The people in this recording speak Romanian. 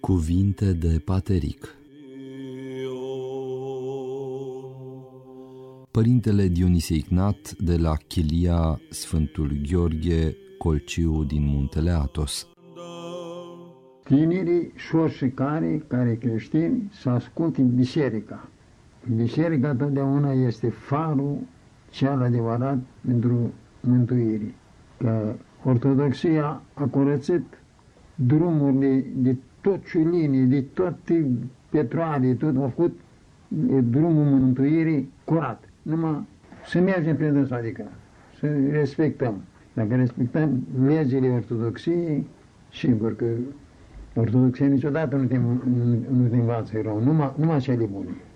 Cuvinte de Pateric. Părintele Dionisie Ignat de la Chilia Sfântul Gheorghe, Colciu din Muntele Athos. Tinerii șorșicari care creștini să asculte biserica. Biserica totdeauna este farul cel adevărat pentru mântuirii. Că ortodoxia a curățit drumurile de tot ciulinii, de toate petroale, tot a făcut drumul mântuirii curat. Numai să mergem prin dânsul, adică să respectăm. Dacă respectăm legile ortodoxiei, sigur că ortodoxia niciodată nu te învață rău, numai cele bune.